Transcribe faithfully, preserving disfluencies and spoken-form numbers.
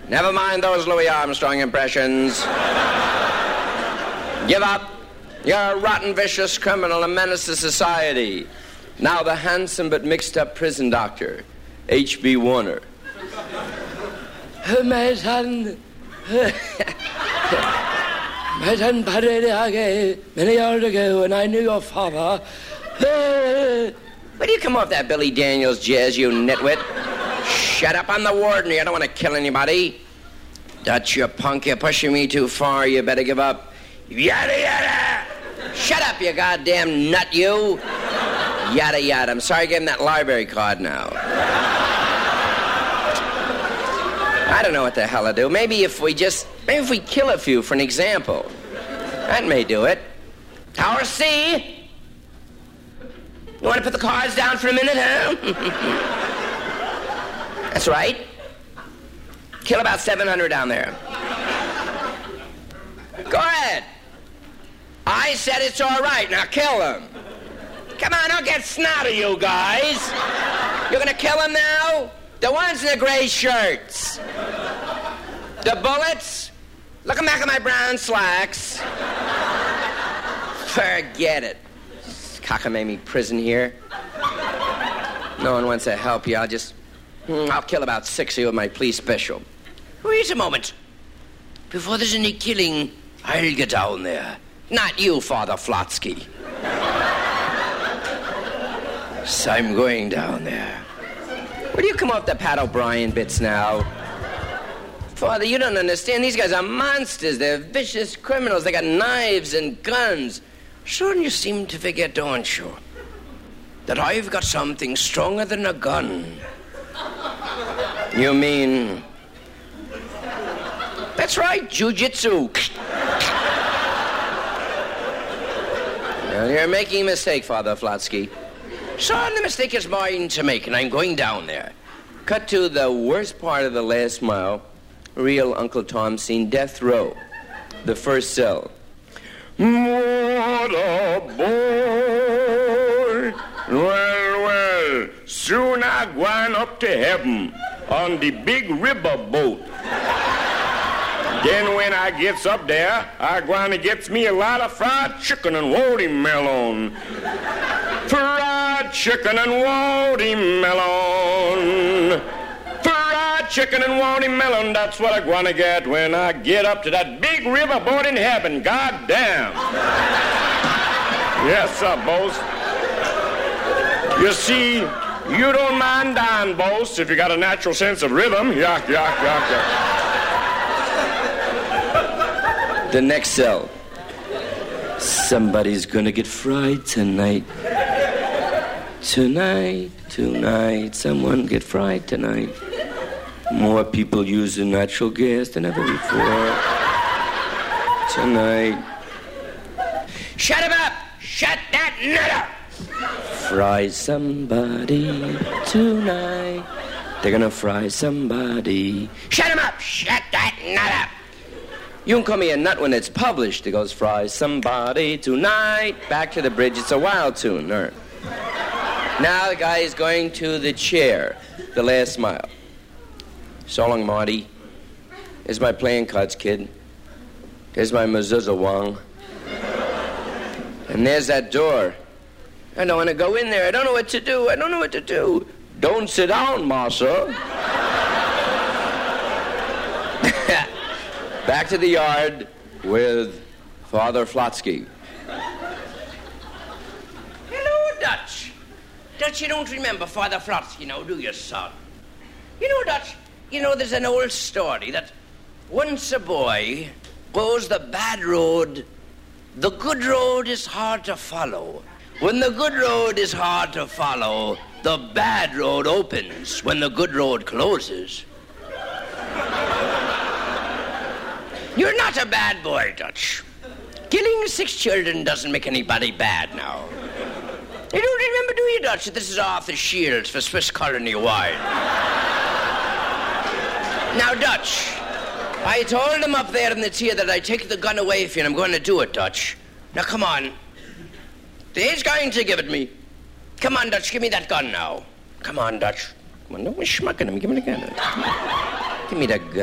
Never mind those Louis Armstrong impressions. Give up. You're a rotten, vicious criminal, a menace to society. Now the handsome but mixed-up prison doctor, H B Warner. My son... My son passed many years ago, and I knew your father. Where do you come off that Billy Daniels jazz, you nitwit? Shut up, I'm the warden here. I don't want to kill anybody. Dutch, you punk, you're pushing me too far. You better give up. Yada, yada! Shut up, you goddamn nut, you! Yada, yada. I'm sorry I gave him that library card now. I don't know what the hell to do. Maybe if we just... Maybe if we kill a few for an example. That may do it. Tower C! You want to put the cards down for a minute, huh? That's right. Kill about seven hundred down there. Go ahead. I said it's all right. Now kill them. Come on, don't get snotty, you guys. You're going to kill them now? The ones in the gray shirts. The bullets? Looking back at my brown slacks. Forget it. Cockamamie prison here. No one wants to help you. I'll just... I'll kill about six of you with my police special. Wait a moment. Before there's any killing, I'll get down there. Not you, Father Flotsky. So I'm going down there. Where do you come off the Pat O'Brien bits now? Father, you don't understand. These guys are monsters. They're vicious criminals. They got knives and guns. Sure, you seem to forget, don't you, that I've got something stronger than a gun. You mean... That's right, jiu-jitsu. Well, you're making a mistake, Father Flotsky. Son, the mistake is mine to make, and I'm going down there. Cut to the worst part of the last mile. Real Uncle Tom scene, death row. The first cell. What a boy. Well, well, soon I gwine up to heaven on the big river boat. Then when I gets up there, I gwine gets me a lot of fried chicken and watermelon. Fried chicken and watermelon. Fried chicken and watermelon, that's what I gwine get when I get up to that big river boat in heaven. God damn. Yes, sir, boss. You see, you don't mind dying, boss, if you got a natural sense of rhythm. Yuck, yuck, yuck, yuck. The next cell. Somebody's gonna get fried tonight. Tonight, tonight, someone get fried tonight. More people using natural gas than ever before. Tonight. Shut him up! Shut that nut up! Fry somebody tonight. They're gonna fry somebody. Shut him up! Shut that nut up! You can call me a nut when it's published. It goes, fry somebody tonight. Back to the bridge. It's a wild tune. Right. Now the guy is going to the chair. The last mile. So long, Marty. Here's my playing cards, kid. Here's my mezuzah wong. And there's that door. I don't want to go in there. I don't know what to do. I don't know what to do. Don't sit down, Martha. Back to the yard with Father Flotsky. Hello, Dutch. Dutch, you don't remember Father Flotsky, now, do you, son? You know, Dutch, you know, there's an old story that once a boy goes the bad road, the good road is hard to follow. When the good road is hard to follow, the bad road opens when the good road closes. You're not a bad boy, Dutch. Killing six children doesn't make anybody bad now. You don't remember, do you, Dutch, that this is Arthur Shields for Swiss Colony Wine? Now, Dutch, I told him up there in the tier that I'd take the gun away from you, and I'm going to do it, Dutch. Now, come on. He's going to give it me. Come on, Dutch, give me that gun now. Come on, Dutch. Come on, don't be schmucking him. Give me the gun. Give me the gun.